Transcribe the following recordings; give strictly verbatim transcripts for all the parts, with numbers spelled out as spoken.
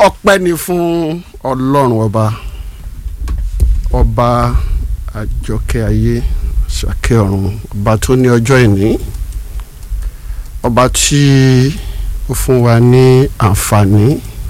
ọpẹ́ ni fún Ọlọ́run ọba ọba àjọkẹ́ ayé ṣàkẹ́ ọ̀run, ọba tó ní ọjọ́ ìní, ọba tí ó fún wa ní àǹfààní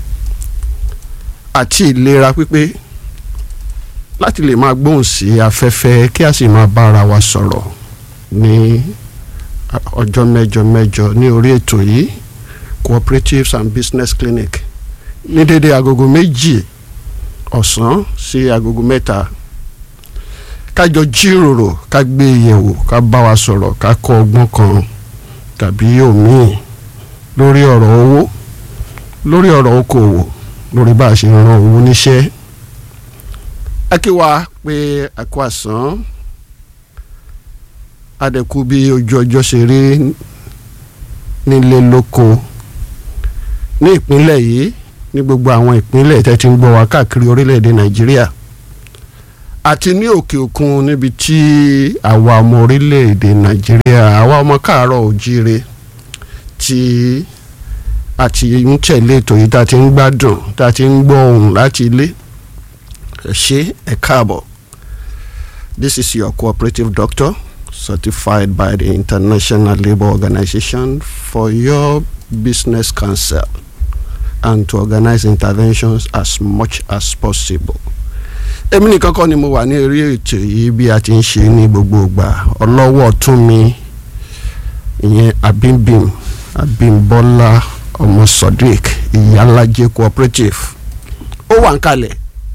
àti ìlera pípé láti lè máa gbóhùn sí afẹ́fẹ́ kí a sì máa bára wa sọ̀rọ̀ ní ọjọ́ mẹ́jọ mẹ́jọ ní orí ètò yìí Cooperatives and Business Clinic ní dédé agogo méjì ọ̀sán sí agogo mẹ́ta. Ká jọ jíròrò, ká gbé yẹ̀wò, ká bá wa sọ̀rọ̀, ká kọ́ ọgbọ́n kan tàbí òmíì lórí ọ̀rọ̀ owó, lórí ọ̀rọ̀ okòwò, lórí bá a ṣe ń ran owó níṣẹ́. A kí wa pé a kú àsán, adẹ̀kú bí ojú ọjọ́ ṣe rí nílé lóko ní ìpínlẹ̀ yìí, ní gbogbo àwọn ìpínlẹ̀ tẹ́ ti ń gbọ́ wa káàkiri orílẹ̀-èdè Nàìjíríà àti ní òkè òkun níbi tí àwa ọmọ orílẹ̀-èdè Nàìjíríà, àwa ọmọ káàárọ̀ òjíire tí a ti ń tẹ̀lé ètò yìí tá a ti ń gbádùn, tá a ti ń gbọ́ ohùn láti ilé. Ẹ ṣé, ẹ káàbọ̀. This is your cooperative doctor certified by the International Labour Organization for your business counsel and to organize interventions as much as possible. Èmi nìkan kọ́ ni mo wà ní orí ètò yìí bí a ti ń ṣe ní gbogbo ìgbà. Ọlọ́wọ́ tún mi ìyẹn Abimbim Abimbola ọmọ Sodiq Ìyálájé cooperative ó wà ń kalẹ̀.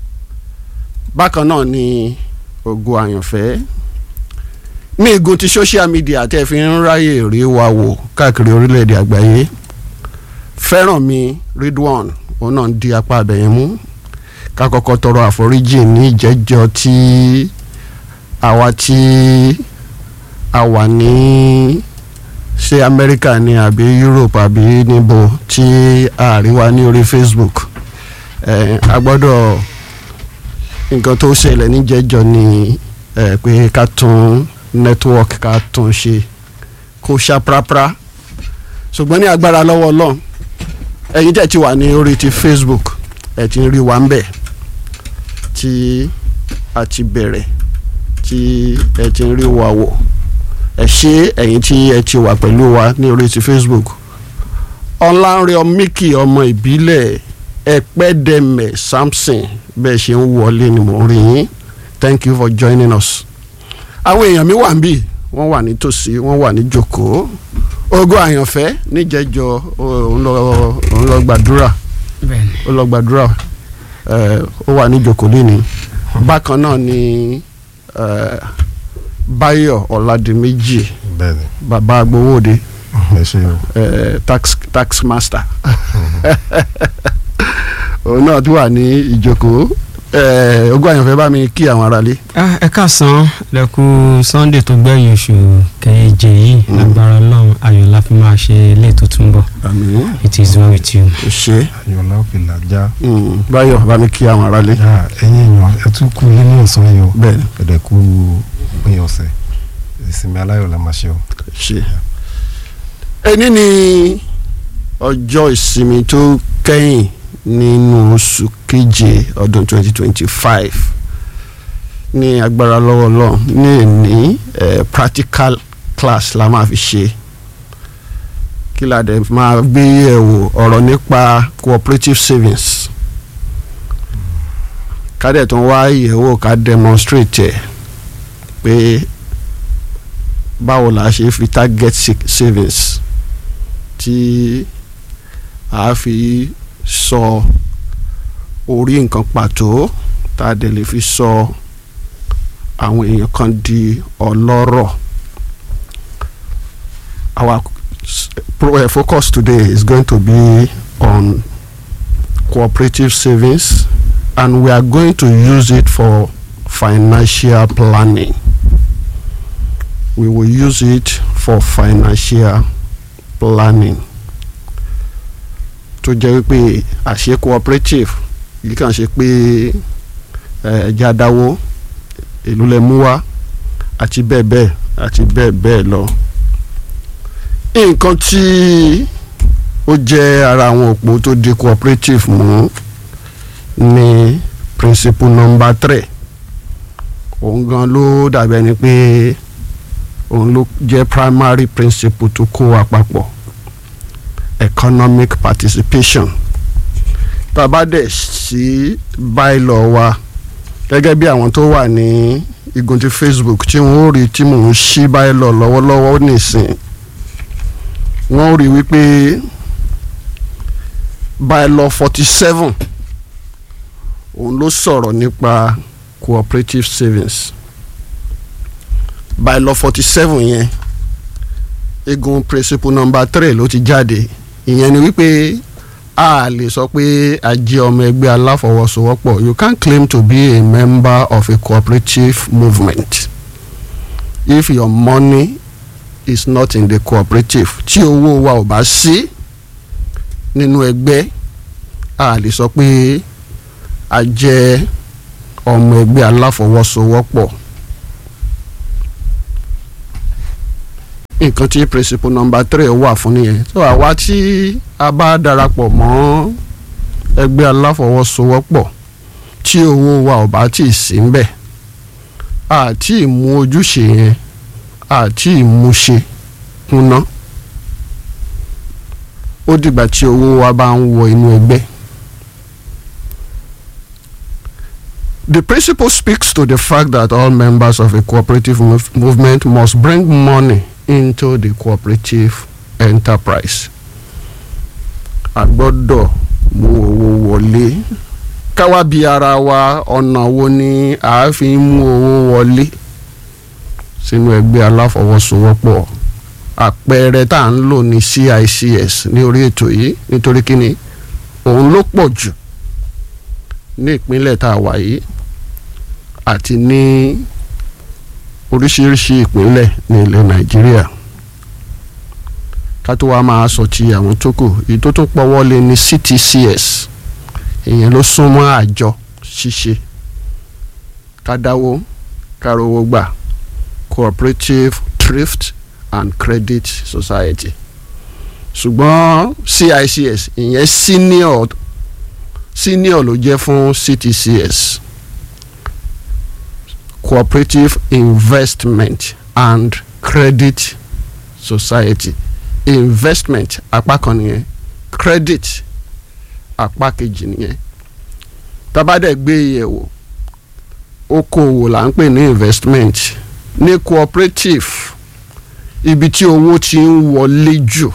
Bákan náà ni Ògo Àyànfẹ́ ní igun ti social media tẹ́ fi ń ráyè rí wa wò káàkiri orílẹ̀-èdè àgbáyé. Fẹ́rànmi Ridwan òun náà ń di apá abẹ̀yẹn mú. Ká kọ́kọ́ tọrọ àforíjì ní ìjẹ́jọ́ tí àwa tí a wà ní ṣé Amẹ́ríkà ni àbí Europe àbí níbo tí a rí wa ní orí Facebook. Eh, a gbọ́dọ̀ nǹkan tó ṣẹlẹ̀ ní ìjẹ́jọ́ ni eh, pé ká tún network ká tún ṣe kó ṣá prapra. Ṣùgbọ́n ní agbára lọ́wọ́ Ọlọ́run, ẹ̀yin tẹ́ ti wà ní orí ti Facebook ẹ ti ń rí wa ń bẹ̀ tí a ti bẹ̀rẹ̀ tí ẹ ti ń rí wa wò. Ẹ ṣé ẹ̀yin tí ẹ ti wà pẹ̀lú wa ní orí ti Facebook. Ọlánrẹ̀ Mickey ọmọ ìbílẹ̀ Ẹ̀pẹ́dẹ̀mẹ̀ Samson bẹ́ẹ̀ ṣe ń wọlé ni mo rí yín. Thank you for joining us. Àwọn èèyàn mi wà ń bì, wọ́n wà nítòsí, wọ́n wà ní jókòó. Ògo Àyànfẹ́ níjẹjọ òun lọ gbàdúrà ó lọ gbàdúrà ó wà ní jókòó lẹ́ni. Bákan náà ni Báyọ̀ Ọ̀làdìmẹ́jì bàbá agbowóde tax tax master òun náà tún wà ní ìjókòó. Ògo Àyànfẹ́ bá mi kí àwọn aráalé. Ẹ káàsán, lẹ́kú Sunday tó gbẹ̀yìn oṣù keje yìí lágbára Ọlọ́run ayọ̀ la fi máa ṣe ilé tó tún bọ̀. Àmín. It is well with you. Ṣé ayọ̀ la fi làjà. Báyọ̀ bá mi kí àwọn aráalé. Ẹ̀yin èèyàn ẹ tún kú nínú ọ̀sán yìí o. Bẹ́ẹ̀ni. Ẹ̀dẹ̀ kú pín ọ̀sẹ̀ ìsinmi aláyọ̀ la máa ṣe o. Ṣé ẹni ní ọjọ́ ìsinmi tó kẹ́yìn nínú oṣù keje ọdún twenty twenty-five ní agbára lọ́wọ́ Ọlọ́run ní ní practical class la máa fi ṣe. Kí la dẹ̀ máa gbé yẹ̀wò ọ̀rọ̀ nípa cooperative savings. Ká dẹ̀ tún wá yẹ̀wò ká demonstrate ẹ̀ pé báwo la ṣe fi target savings tí a fi sọ orí nǹkan pàtó tá a dẹ̀ lè fi sọ àwọn èèyàn kan di ọlọ́rọ̀. Our uh, focus today is going to be on cooperative savings, and we are going to use it for financial planning. We will use it for financial planning. Tó jẹ́ wípé àṣẹ cooperative yìí kàn ṣe pé ẹ̀já dáwó èlò lẹ mú wá àti bẹ́ẹ̀ bẹ́ẹ̀ àti bẹ́ẹ̀ bẹ́ẹ̀ lọ. Nǹkan tí ó jẹ́ ara àwọn òpó tó di cooperative mú ní principle number three òun gan ló dàbí ẹni pé òun ló jẹ́ primary principle tó kó wa papọ̀ economic participation. tá a bá dẹ̀ sí bylaw wa gẹ́gẹ́ bí àwọn tó wà ní igun ti Facebook tí wọ́n ó rí tí mò ń ṣí bylaw lọ́wọ́lọ́wọ́ nìsín wọ́n ó rí wípé bylaw forty seven òun ló sọ̀rọ̀ nípa cooperative savings. bylaw forty seven yẹn igun principle number three ló ti jáde. ìyẹn ni wípé a lè sọ pé a jẹ́ ọmọ ẹgbẹ́ aláfọwọ́sowọ́pọ̀. You can't claim to be a member of a cooperative movement if your money is not in the cooperative. tí owó wa ò bá sí nínú ẹgbẹ́ a lè sọ pé a jẹ́ ọmọ ẹgbẹ́ aláfọwọ́sowọ́pọ̀. nǹkan tí principle number three wà fún nìyẹn. so àwa tí a bá darapọ̀ mọ́ ẹgbẹ́ aláfọwọ́sowọ́pọ̀ tí owó wa ò bá tí ì sí ńbẹ̀ àti ìmú ojúṣe yẹn àti ìmúṣe kúnná ó dìgbà tí owó wa bá ń wọ inú ẹgbẹ́. The principle speaks to the fact that all members of a cooperative mov- movement must bring money into the cooperative enterprise. A gbọ́dọ̀ mú owó wọlé. Káwá bí ara wa ọ̀nà wo ni a fi ń mú owó wọlé sínú ẹgbẹ́ aláfọwọ́sowọ́pọ̀. Àpẹẹrẹ tá à ń lò ní C I C S ní orí ètò yìí nítorí kíni òun ló pọ̀ jù ní ìpínlẹ̀ tá a wà yìí àti ní oríṣiríṣi ìpínlẹ̀ ní ilẹ̀ Nàìjíríà. ká tó wá máa sọ ti àwọn tó kù èyí tó tún pọ̀wọ́lé ní C T C S ìyẹn ló súnmọ́ àjọ ṣíṣe ká dáwó ká rówó gbà Cooperative Thrift and Credit Society. ṣùgbọ́n C I C S ìyẹn senior senior ló jẹ́ fún C T C S Cooperative Investment and Credit Society. Investment apá kan nìyẹn, credit apá kejì nìyẹn. tábàdẹ̀ gbé yẹ̀wò okòwò là ń pè ní investment. ní cooperative ibi tí owó ti ń wọlé jù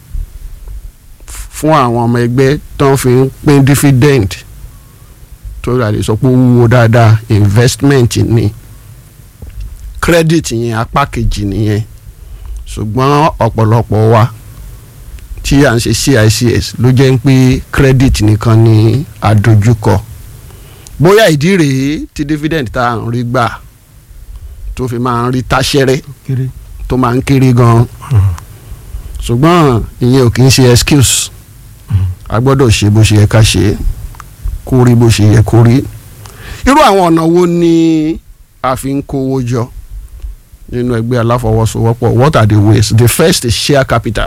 fún àwọn ọmọ ẹgbẹ́ tó ń fi ń pín dividend tó rà lè sọ pé ó wúwo dáadáa investment ni. credit yẹn apá kejì nìyẹn. ṣùgbọ́n ọ̀pọ̀lọpọ̀ wa tí à ń ṣe C I C S ló jẹ́ pé credit nìkan ni àdójúkọ. bóyá ìdí rèé tí dividend tá à ń rí gbà tó fi máa ń rí táṣẹ́rẹ́ tó máa ń kéré gan-an. ṣùgbọ́n ìyẹn ò kì í ṣe excuse. a gbọ́dọ̀ ṣe bó ṣe yẹ ká ṣe kó rí bó ṣe yẹ kó rí. irú àwọn ọ̀nà wo ni a fi ń kówó jọ nínú ẹgbẹ́ aláfọwọ́sowọ́pọ̀? What are the ways? The first is share capital.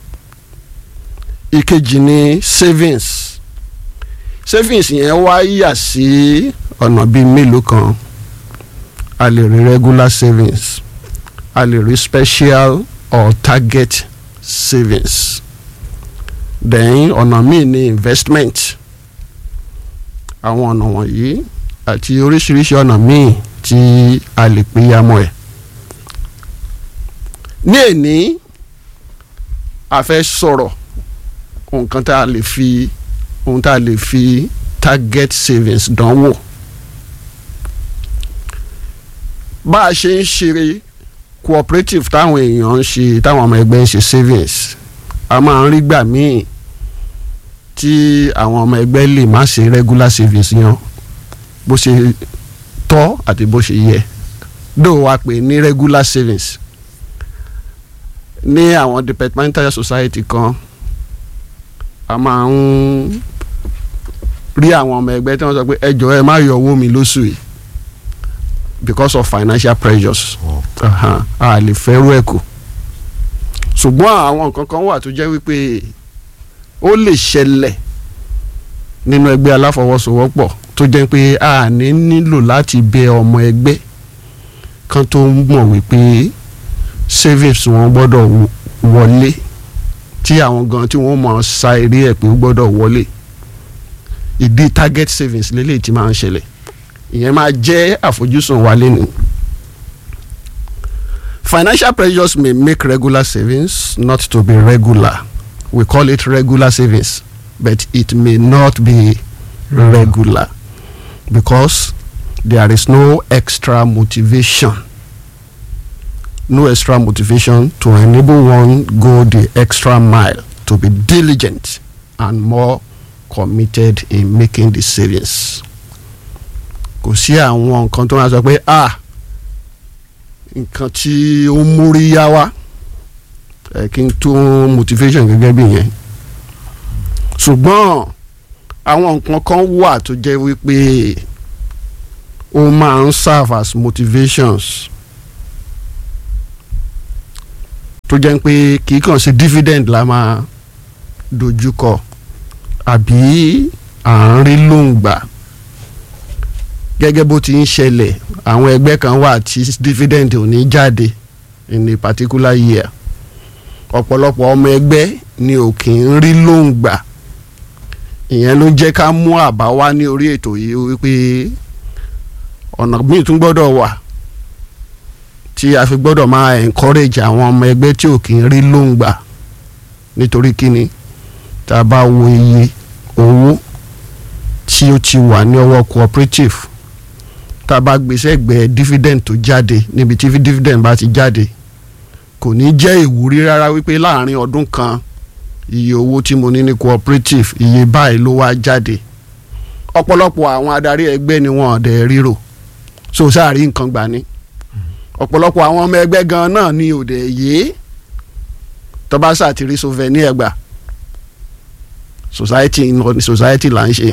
ìkejì ni savings. savings yẹn wá yà sí ọ̀nà bíi mélòó kan. a lè rí regular savings, a lè rí special or target savings. then ọ̀nà míì ni investment. àwọn ọ̀nà wọ̀nyí àti oríṣiríṣi ọ̀nà míì tí a lè pè yamọ́ ẹ̀. ní èní a fẹ́ sọ̀rọ̀ nǹkan tá a lè fi ohun tá a lè fi target savings dánwò. bá a ṣe ń ṣe cooperative táwọn èèyàn ń ṣe táwọn ọmọ ẹgbẹ́ ń ṣe savings a máa ń rí gbà míì tí àwọn ọmọ ẹgbẹ́ lè má ṣe regular savings yan bó ṣe tọ́ àti bó ṣe yẹ. dó wa pè ní regular savings ní àwọn departmental society kan a máa ń rí àwọn ọmọ ẹgbẹ́ tí wọ́n sọ pé ẹ jọ̀ọ́ ẹ má yọ owó mi lóṣù yìí because of financial pressures. a lè fẹ́ rú ẹ̀ kù. ṣùgbọ́n àwọn nǹkan kan wà tó jẹ́ wípé ó lè ṣẹlẹ̀ nínú ẹgbẹ́ aláfọwọ́sowọ́pọ̀ tó jẹ́ pé a ní nílò láti bẹ ọmọ ẹgbẹ́ kan tó mọ̀ wípé savings wọn gbọ́dọ̀ wọlé tí àwọn gan tí wọ́n mọ̀ sa eré ẹ̀ pé ó gbọ́dọ̀ wọlé. Ìdí target savings lélẹ́yìí tí máa ń ṣẹlẹ̀, ìyẹn máa jẹ́ àfojúsùn wa lẹ́nu. Financial pressures may make regular savings not to be regular. We call it regular savings, but it may not be mm. regular because there is no extra motivation. No extra motivation to enable one go the extra mile to be diligent and more committed in making the savings. Kò sí àwọn nǹkan tó máa sọ pé ah nǹkan tí ó múrí yá wá ẹ kí n tó motivation gẹ́gẹ́ bí yẹn. Ṣùgbọ́n àwọn nǹkan kan wà tó jẹ́ wípé ó máa ń serve as motivations tó jẹ́ pé kì í kàn ṣe dividend la máa dojúkọ àbí à ń rí lóǹgbà gẹ́gẹ́ bó ti ń ṣẹlẹ̀ àwọn ẹgbẹ́ kan wà tí dividend ò ní jáde in a particular year. Ọ̀pọ̀lọpọ̀ ọmọ ẹgbẹ́ ni ò kì í rí lóǹgbà. Ìyẹn ló jẹ́ ká mú àbá wá ní orí ètò yìí wípé ọ̀nà míì tún gbọ́dọ̀ wà tí a fi gbọ́dọ̀ máa encourage àwọn ọmọ ẹgbẹ́ tí ò kì í rí lóǹgbà. Nítorí kíni tá a bá wo iye owó tí ó ti wà ní ọwọ́ cooperative tá a bá gbèsè ẹgbẹ́ dividend tó jáde níbi tí dividend bá ti jáde kò ní jẹ́ ìwúrí rárá wípé láàrin ọdún kan iye owó tí mo ní ní cooperative iye báyìí ló wá jáde. Ọ̀pọ̀lọpọ̀ àwọn adarí ẹgbẹ́ ni wọ́n ọ̀dẹ̀ ríro so sáàrí nǹkan gbà ní. Ọ̀pọ̀lọpọ̀ àwọn ọmọ ẹgbẹ́ gan náà ni òde yé tó bá ṣàtìrí souvenir ẹgbà society society là ń ṣe.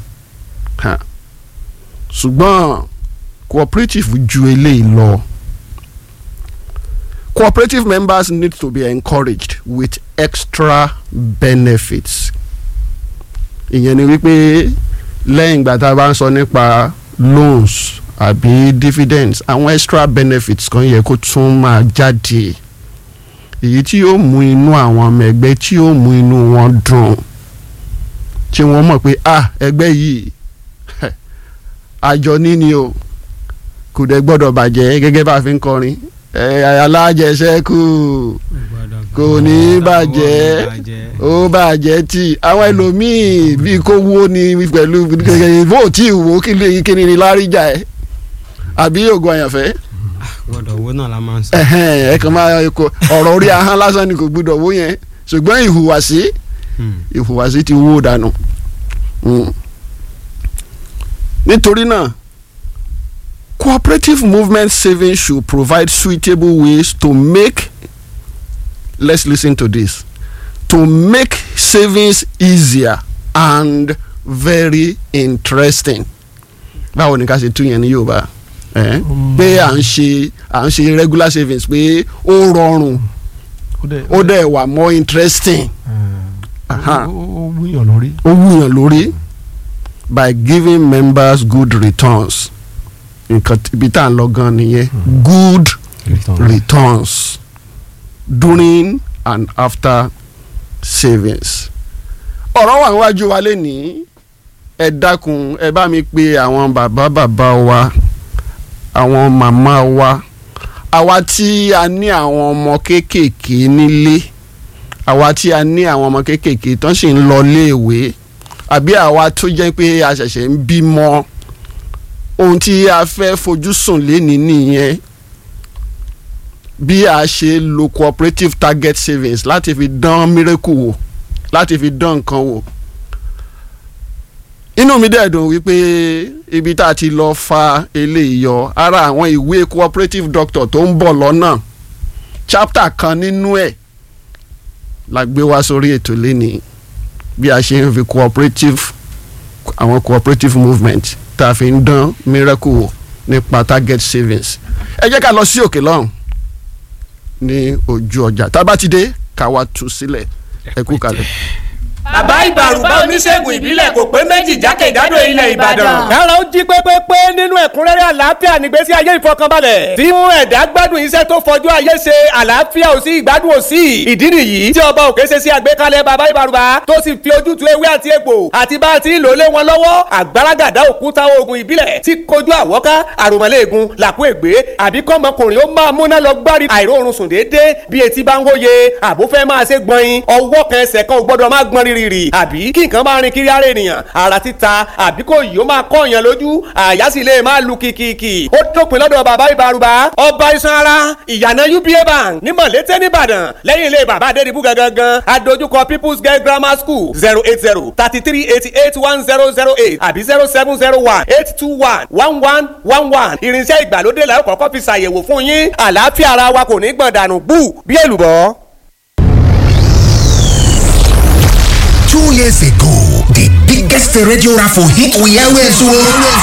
Ṣùgbọ́n cooperative ju eléyìí lọ. Cooperative members need to be encouraged with extra benefits. Ìyẹn ni wípé lẹ́yìn ìgbà tá a bá ń sọ nípa loans àbí dividends àwọn extra benefits kan yẹ kó tún máa jáde. Èyí tí yóò mú inú àwọn ọmọ ẹgbẹ́ tí yóò mú inú wọn dùn tí wọ́n mọ̀ pé ah ẹgbẹ́ yìí àjọ níní o kò dẹ̀ gbọ́dọ̀ bàjẹ́ gẹ́gẹ́ bá a fi ń kọrin alájẹsẹ́kù kò ní bàjẹ́ ó bàjẹ́ tí àwọn ẹlòmíì bíi kó wó ni pẹ̀lú bó tí wò kí ni láríjà ẹ àbí ògùn àyànfẹ́. gbọ́dọ̀ wo náà la máa ń sọ. ẹ kàn máa ọ̀rọ̀ orí ahọ́n lásán ni kò gbọ́dọ̀ wó yẹn ṣùgbọ́n ìhùwàsí ìhùwàsí ti wó dànù. Nítorí náà cooperative movement savings should provide suitable ways to make, let's listen to this, to make savings easier and very interesting. Báwo ni ká ṣe tún yẹn ní Yorùbá? Pé à ń ṣe à ń ṣe regular savings pé ó rọrùn ó dẹ̀ wà more interesting. ó wúyàn lórí. ó wúyàn lórí by giving members good returns. Nǹkan ibi tá à ń lọ gan nìyẹn. Good returns. returns during and after savings. Ọ̀rọ̀ wà níwájú wa lénìí ẹ dákun ẹ bá mi pè àwọn bàbá bàbá wa àwọn màmá wa àwa tí a ní àwọn ọmọ kéékèèké nílé àwa tí a ní àwọn ọmọ kéékèèké tó sì ń lọ léèwé àbí àwa tó jẹ́ pé a ṣẹ̀ṣẹ̀ ń bímọ. Ohun tí a fẹ́ fojú sùn lénìí nìyẹn bí a ṣe lo cooperative target savings láti fi dán miracle wò láti fi dán nǹkan wò. Inú mi dẹ̀ dùn wípé ibi tá a ti lọ fa eléyìí yọ ara àwọn ìwé cooperative doctor tó ń bọ̀ lọ́nà chapter kan nínú ẹ̀ la gbé wá sórí ètò lénìí bí a ṣe ń fi cooperative àwọn cooperative movement tá a fi ń dán miracle wò nípa target savings. Ẹ jẹ́ ká lọ sí òkè lọ́hùn ní ojú ọjà tá a bá ti dé ká wá tú sílẹ̀ ẹ kú kalẹ̀. bàbá ìbàrùbá oníṣègùn ìbílẹ̀ kò pé méjì jákèjádò ilẹ̀ ìbàdàn. kára ó jí pépépé nínú ẹ̀kúnrẹ́rẹ́ àlàáfíà nígbésí ayé ìfọkànbalẹ̀ tí mú ẹ̀dá gbádùn iṣẹ́ tó fọjú ayé ṣe àlàáfíà ò sí ìgbádùn ò sí ìdí nìyí tí ọba òkè ṣe sí àgbékalẹ̀ bàbá ìbàrùbá tó sì fi ojútùú ewé àti egbò àti bá a ti lò lé wọn lọ́wọ́ àgbàràgàdá òkúta oògùn ìbílẹ̀ tí kojú àwọ́ká àròmọ̀lẹ́ẹ̀gùn làkú ègbé àbí kọ́mọkùnrin ó máa múná lọ gbárí àìróorun sùn déédéé bí etí bá ń wóye àbó fẹ́ máa ṣe gbọ̀nyin ọwọ́ kan ẹsẹ̀ kan ò gbọ́dọ̀ máa gbọ́n rírì àbí kí nǹkan máa rin kiri ara ènìyàn ara títa àbí kò yìí ó máa kọ́ èèyàn lójú àyà sì lè máa lu kìkìkì ó dópin lọ́dọ̀ bàbá ìbàrùbá ọba iṣan ara ìyànà uba bank ní mọ̀lété nìbàdàn lẹ́yìn ilé bàbá adédìbú gangan adójúkọ people's girl grammar school zero eight zero thirty three eighty eight one zero zero eight àbí zero seven zero one eight two one one one one one irinṣẹ́ ìgbàlódé la ó kọ́kọ́ fi ṣàyẹ̀wò fún yín àlàáfíà ara wa kò ní gbọ̀n dànù bú bí èlùbọ́. Two years ago, the biggest radio raffle hit we always won.